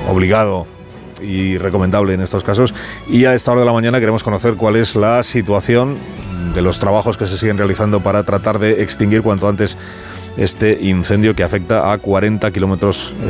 obligado y recomendable en estos casos. Y a esta hora de la mañana queremos conocer cuál es la situación de los trabajos que se siguen realizando para tratar de extinguir cuanto antes este incendio que afecta a 40 kilómetros